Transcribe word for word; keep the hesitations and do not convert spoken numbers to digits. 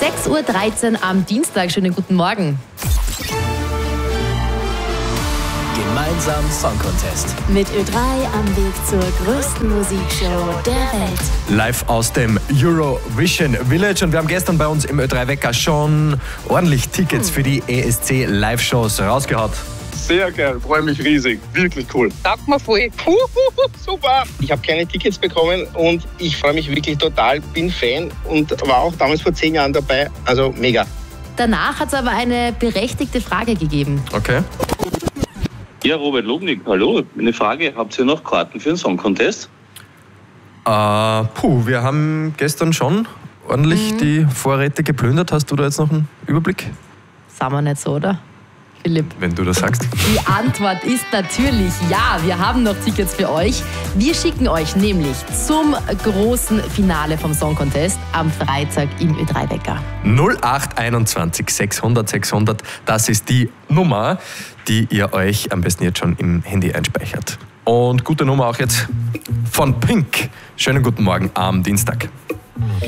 sechs Uhr dreizehn am Dienstag. Schönen guten Morgen. Gemeinsam Song Contest. Mit Ö drei am Weg zur größten Musikshow der Welt. Live aus dem Eurovision Village. Und wir haben gestern bei uns im Ö drei Wecker schon ordentlich Tickets für die E S C Live-Shows rausgehaut. Sehr geil, freue mich riesig, wirklich cool. Taugt mir voll. Super. Ich habe keine Tickets bekommen und ich freue mich wirklich total, bin Fan und war auch damals vor zehn Jahren dabei, also mega. Danach hat es aber eine berechtigte Frage gegeben. Okay. Ja, Robert Lobnig, hallo. Eine Frage, habt ihr noch Karten für den Song Contest? Äh, puh, wir haben gestern schon ordentlich mhm. die Vorräte geplündert. Hast du da jetzt noch einen Überblick? Sagen wir nicht so, oder? Philipp. Wenn du das sagst. Die Antwort ist natürlich ja. Wir haben noch Tickets für euch. Wir schicken euch nämlich zum großen Finale vom Song Contest am Freitag im Ö drei Wecker. null acht einundzwanzig sechshundert sechshundert, das ist die Nummer, die ihr euch am besten jetzt schon im Handy einspeichert. Und gute Nummer auch jetzt von Pink. Schönen guten Morgen am Dienstag.